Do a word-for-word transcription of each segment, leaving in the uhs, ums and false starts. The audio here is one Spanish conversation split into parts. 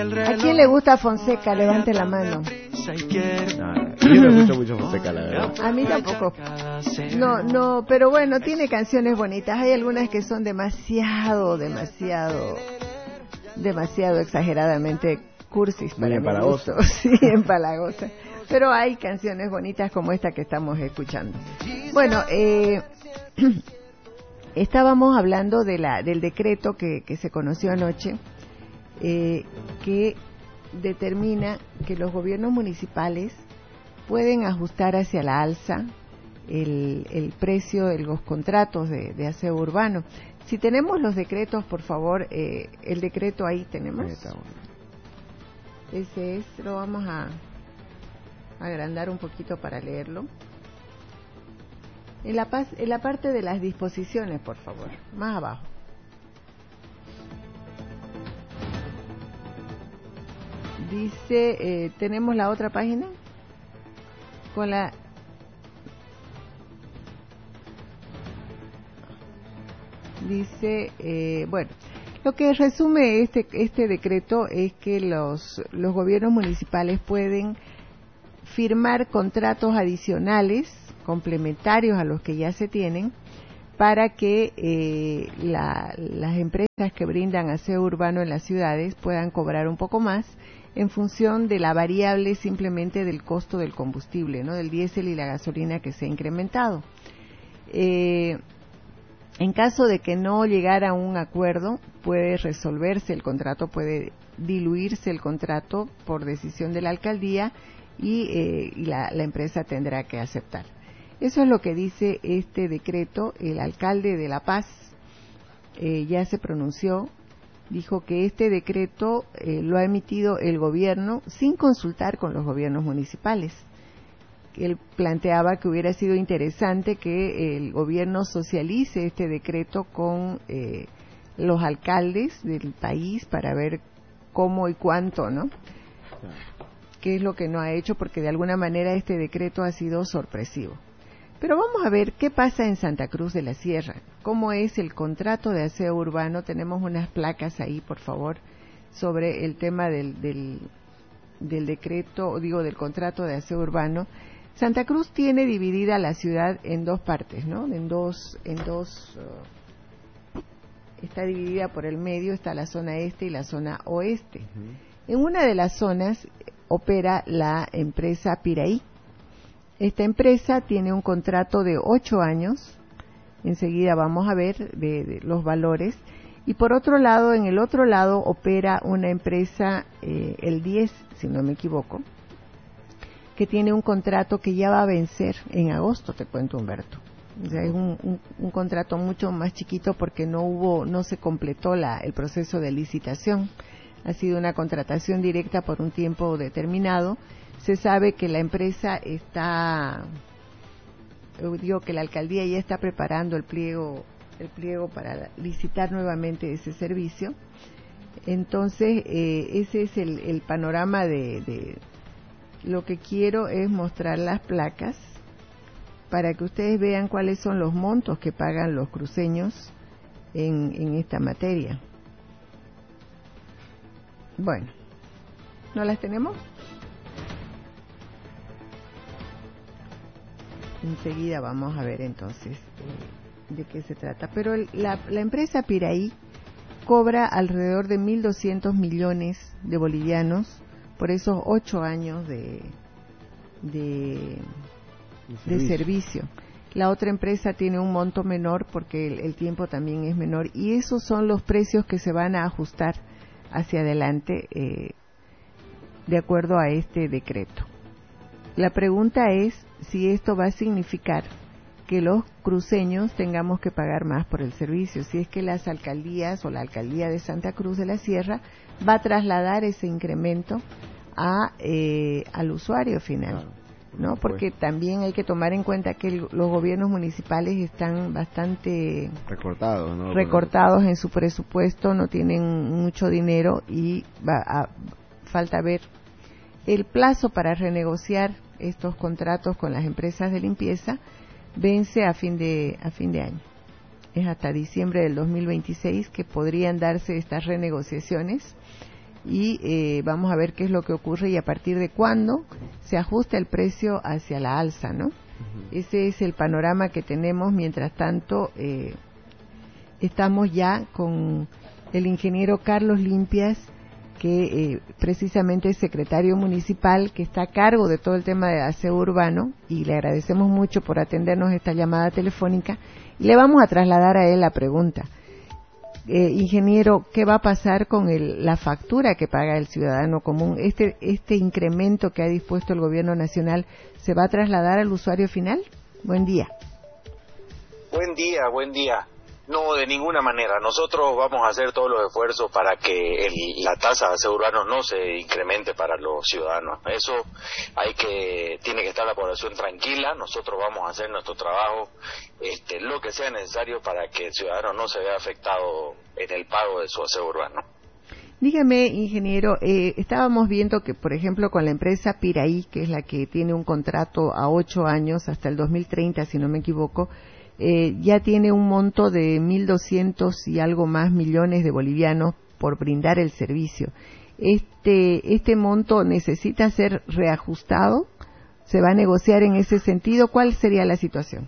¿A quién le gusta Fonseca? Levante la mano. No, yo no escucho mucho Fonseca, la verdad. A mí tampoco. No, no, pero bueno, tiene canciones bonitas. Hay algunas que son demasiado, demasiado, demasiado exageradamente cursis para mi gusto. Sí, empalagosas. Pero hay canciones bonitas como esta que estamos escuchando. Bueno, eh, estábamos hablando de la del decreto que, que se conoció anoche, eh, que determina que los gobiernos municipales pueden ajustar hacia la alza el, el precio de los contratos de, de aseo urbano. Si tenemos los decretos, por favor, eh, el decreto ahí tenemos. Ese es, lo vamos a agrandar un poquito para leerlo. En la, paz, en la parte de las disposiciones, por favor, más abajo. Dice, eh, tenemos la otra página con la dice, eh, bueno, lo que resume este este decreto es que los los gobiernos municipales pueden firmar contratos adicionales complementarios a los que ya se tienen para que eh, la, las empresas que brindan aseo urbano en las ciudades puedan cobrar un poco más en función de la variable simplemente del costo del combustible, ¿no? Del diésel y la gasolina que se ha incrementado. Eh, en caso de que no llegara a un acuerdo, puede resolverse el contrato, puede diluirse el contrato por decisión de la alcaldía y, eh, y la, la empresa tendrá que aceptar. Eso es lo que dice este decreto. El alcalde de La Paz eh, ya se pronunció, dijo que este decreto eh, lo ha emitido el gobierno sin consultar con los gobiernos municipales. Él planteaba que hubiera sido interesante que el gobierno socialice este decreto con eh, los alcaldes del país para ver cómo y cuánto, ¿no? Qué es lo que no ha hecho, porque de alguna manera este decreto ha sido sorpresivo. Pero vamos a ver qué pasa en Santa Cruz de la Sierra, cómo es el contrato de aseo urbano. Tenemos unas placas ahí, por favor, sobre el tema del, del, del decreto, digo, del contrato de aseo urbano. Santa Cruz tiene dividida la ciudad en dos partes, ¿no? En dos, en dos, uh, está dividida por el medio, está la zona este y la zona oeste. Uh-huh. En una de las zonas opera la empresa Piraí. Esta empresa tiene un contrato de ocho años, enseguida vamos a ver de, de los valores, y por otro lado, en el otro lado opera una empresa, eh, el diez, si no me equivoco, que tiene un contrato que ya va a vencer en agosto, te cuento, Humberto. O sea, es un, un, un contrato mucho más chiquito porque no hubo, no se completó la, el proceso de licitación. Ha sido una contratación directa por un tiempo determinado. Se sabe que la empresa está, digo que la alcaldía ya está preparando el pliego, el pliego para licitar nuevamente ese servicio. Entonces, eh, ese es el, el panorama de, de lo que quiero es mostrar las placas para que ustedes vean cuáles son los montos que pagan los cruceños en, en esta materia. Bueno, ¿no las tenemos? Enseguida vamos a ver entonces eh, de qué se trata. Pero el, la, la empresa Piraí cobra alrededor de mil doscientos millones de bolivianos por esos ocho años de, de, de servicio. servicio. La otra empresa tiene un monto menor porque el, el tiempo también es menor, y esos son los precios que se van a ajustar hacia adelante eh, de acuerdo a este decreto. La pregunta es si esto va a significar que los cruceños tengamos que pagar más por el servicio, si es que las alcaldías o la alcaldía de Santa Cruz de la Sierra va a trasladar ese incremento a eh, al usuario final, claro, ¿no? Porque pues también hay que tomar en cuenta que el, los gobiernos municipales están bastante recortados, ¿no? recortados en su presupuesto, no tienen mucho dinero y va a, falta ver el plazo para renegociar estos contratos con las empresas de limpieza. Vence a fin de a fin de año. Es hasta diciembre del dos mil veintiséis que podrían darse estas renegociaciones y eh, vamos a ver qué es lo que ocurre y a partir de cuándo se ajusta el precio hacia la alza, ¿no? Uh-huh. Ese es el panorama que tenemos. Mientras tanto, eh, estamos ya con el ingeniero Carlos Limpias, que eh, precisamente es secretario municipal, que está a cargo de todo el tema de aseo urbano, y le agradecemos mucho por atendernos esta llamada telefónica, y le vamos a trasladar a él la pregunta. Eh, ingeniero, ¿qué va a pasar con el, la factura que paga el ciudadano común? Este, este incremento que ha dispuesto el gobierno nacional, ¿se va a trasladar al usuario final? Buen día. Buen día, buen día. No, de ninguna manera. Nosotros vamos a hacer todos los esfuerzos para que el, la tasa de aseo urbano no se incremente para los ciudadanos. Eso hay que, tiene que estar la población tranquila. Nosotros vamos a hacer nuestro trabajo, este, lo que sea necesario para que el ciudadano no se vea afectado en el pago de su aseo urbano. Dígame, ingeniero, eh, estábamos viendo que, por ejemplo, con la empresa Piraí, que es la que tiene un contrato a ocho años, hasta el dos mil treinta, si no me equivoco, Eh, ya tiene un monto de mil doscientos y algo más millones de bolivianos por brindar el servicio. Este, este monto necesita ser reajustado. ¿Se va a negociar en ese sentido? ¿Cuál sería la situación?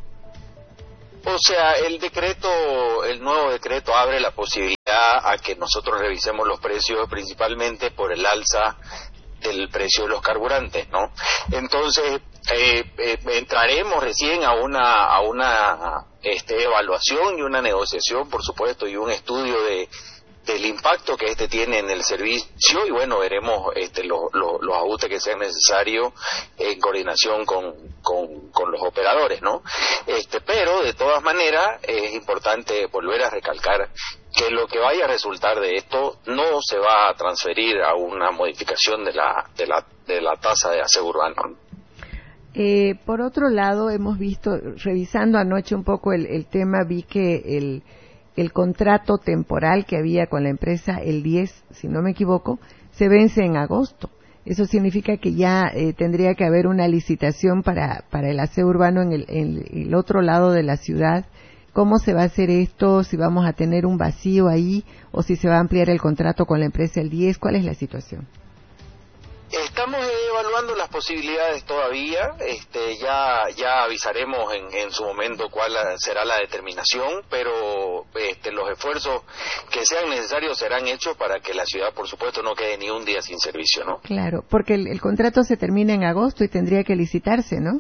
O sea, el decreto, el nuevo decreto abre la posibilidad a que nosotros revisemos los precios, principalmente por el alza del precio de los carburantes, ¿no? Entonces, eh, eh, entraremos recién a una a una este, evaluación y una negociación, por supuesto, y un estudio de del impacto que este tiene en el servicio, y bueno, veremos este, lo, lo, los ajustes que sean necesarios en coordinación con, con, con los operadores, ¿no? Este, pero de todas maneras es importante volver a recalcar que lo que vaya a resultar de esto no se va a transferir a una modificación de la de la de la tasa de aseo urbano. Eh, por otro lado, hemos visto, revisando anoche un poco el, el tema, vi que el el contrato temporal que había con la empresa el diez, si no me equivoco, se vence en agosto. Eso significa que ya eh, tendría que haber una licitación para para el aseo urbano en el, en el otro lado de la ciudad. ¿Cómo se va a hacer esto? ¿Si vamos a tener un vacío ahí o si se va a ampliar el contrato con la empresa el diez? ¿Cuál es la situación? Estamos evaluando las posibilidades todavía, este, ya ya avisaremos en, en su momento cuál será la determinación, pero este, los esfuerzos que sean necesarios serán hechos para que la ciudad, por supuesto, no quede ni un día sin servicio, ¿no? Claro, porque el, el contrato se termina en agosto y tendría que licitarse, ¿no?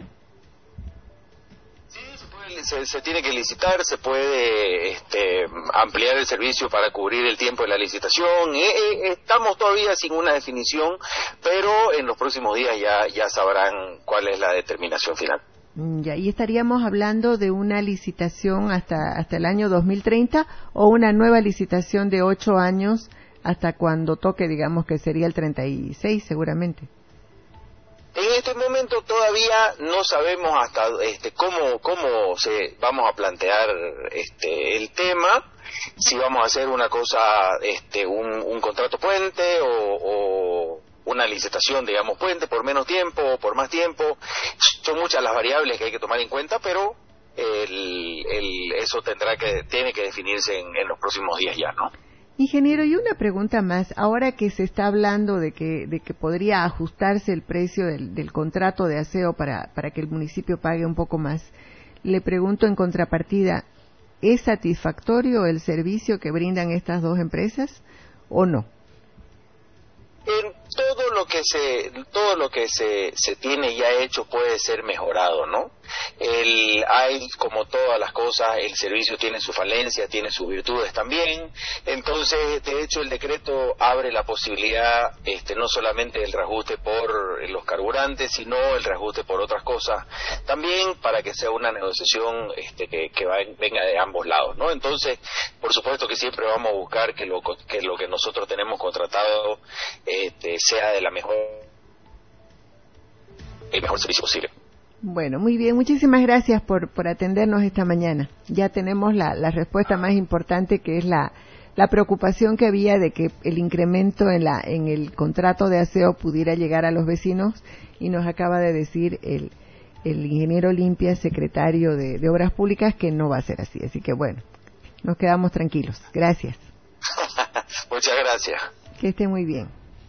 Se, se tiene que licitar, se puede este, ampliar el servicio para cubrir el tiempo de la licitación. Eh, eh, estamos todavía sin una definición, pero en los próximos días ya, ya sabrán cuál es la determinación final. Ya, ¿y estaríamos hablando de una licitación hasta, hasta el año dos mil treinta o una nueva licitación de ocho años hasta cuando toque, digamos que sería el treinta y seis seguramente? En este momento todavía no sabemos hasta este cómo cómo se vamos a plantear este el tema, si vamos a hacer una cosa este un, un contrato puente o, o una licitación, digamos, puente por menos tiempo o por más tiempo. Son muchas las variables que hay que tomar en cuenta, pero el, el eso tendrá que tiene que definirse en, en los próximos días ya, ¿no? Ingeniero, y una pregunta más. Ahora que se está hablando de que de que podría ajustarse el precio del, del contrato de aseo para para que el municipio pague un poco más, le pregunto en contrapartida, ¿es satisfactorio el servicio que brindan estas dos empresas o no? En todo lo que se todo lo que se se tiene ya hecho puede ser mejorado, ¿no? El hay como todas las cosas, el servicio tiene su falencia, tiene sus virtudes también. Entonces, de hecho, el decreto abre la posibilidad este no solamente del reajuste por los carburantes, sino el reajuste por otras cosas también, para que sea una negociación este que, que va, venga de ambos lados, ¿no? Entonces, por supuesto que siempre vamos a buscar que lo que lo que nosotros tenemos contratado este sea de la mejor el mejor servicio posible. Bueno, muy bien, muchísimas gracias por por atendernos esta mañana. Ya tenemos la la respuesta más importante, que es la la preocupación que había de que el incremento en la en el contrato de aseo pudiera llegar a los vecinos, y nos acaba de decir el el ingeniero Limpias, secretario de, de Obras Públicas, que no va a ser así. Así que bueno, nos quedamos tranquilos. Gracias. Muchas gracias. Que esté muy bien.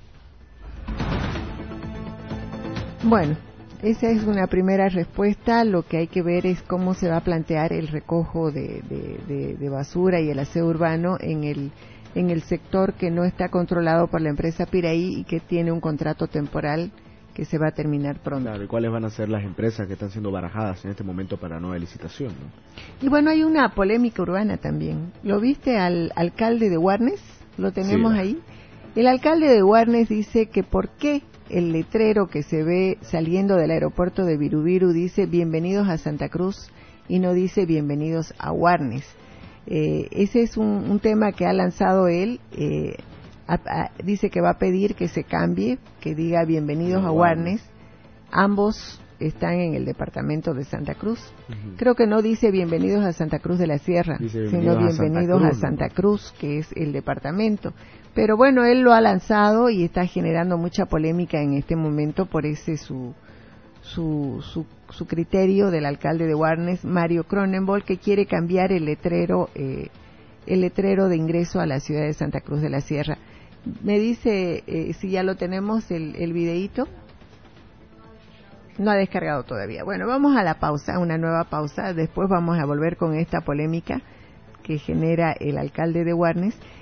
Bueno, esa es una primera respuesta. Lo que hay que ver es cómo se va a plantear el recojo de, de, de, de basura y el aseo urbano en el en el sector que no está controlado por la empresa Piraí y que tiene un contrato temporal que se va a terminar pronto. Claro, ¿y cuáles van a ser las empresas que están siendo barajadas en este momento para nueva licitación, ¿no? Y bueno, hay una polémica urbana también. ¿Lo viste al alcalde de Warnes? ¿Lo tenemos Sí. ahí? El alcalde de Warnes dice que por qué el letrero que se ve saliendo del aeropuerto de Virubiru dice bienvenidos a Santa Cruz y no dice bienvenidos a Warnes. Eh, ese es un, un tema que ha lanzado él. Eh, a, a, dice que va a pedir que se cambie, que diga bienvenidos no, a Warnes. Ambos están en el departamento de Santa Cruz. Uh-huh. Creo que no dice bienvenidos a Santa Cruz de la Sierra, dice sino bienvenidos bienvenidos a Santa, a Santa Cruz, que es el departamento. Pero bueno, él lo ha lanzado y está generando mucha polémica en este momento por ese su su su, su criterio del alcalde de Warnes, Mario Cronenbol, que quiere cambiar el letrero eh, el letrero de ingreso a la ciudad de Santa Cruz de la Sierra. Me dice eh, si ya lo tenemos el, el videíto. No ha descargado todavía. Bueno, vamos a la pausa, una nueva pausa. Después vamos a volver con esta polémica que genera el alcalde de Warnes.